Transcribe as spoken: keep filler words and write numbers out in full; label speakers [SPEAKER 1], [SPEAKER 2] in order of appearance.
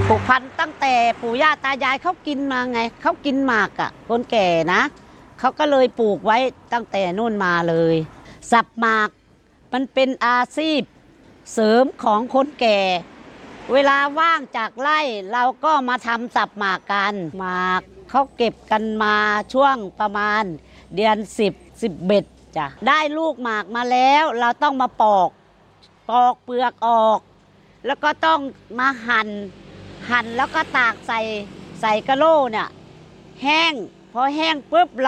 [SPEAKER 1] ผูกพันตั้งแต่ปู่ย่าตายายเขากินมาไงเขากินหมากอ่ะคนแก่นะเขาก็เลยปลูกไว้ตั้งแต่นู่นมาเลยสับหมากมันเป็นอาชีพเสริมของคนแก่เวลาว่างจากไร่เราก็มาทำสับหมากกันหมากเขาเก็บกันมาช่วงประมาณเดือนสิบสิบเบ็ดจ้ะได้ลูกหมากมาแล้วเราต้องมาปอกปอกเปลือกออกแล้วก็ต้องมาหั่นหั่นแล้วก็ตากใส่ใส่กะโหลเนี่ยแห้งพอแห้งปุ๊บ